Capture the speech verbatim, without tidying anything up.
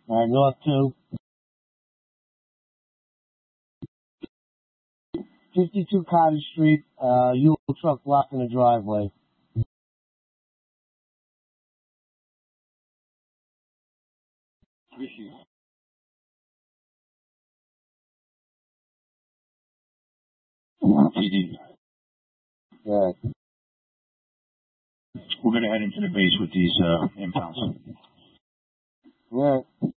All right, North two. fifty-two Cottage Street, uh, U truck blocked in the driveway. P D. Yeah. We're going to head into the base with these uh, impounds. Yeah.